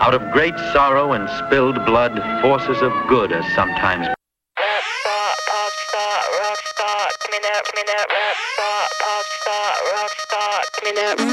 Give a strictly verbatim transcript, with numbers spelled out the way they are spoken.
Out of great sorrow and spilled blood, forces of good are sometimes. Rap star, pop star, rock star, give me that, give me that. Rap star, pop star, rock star, give me that.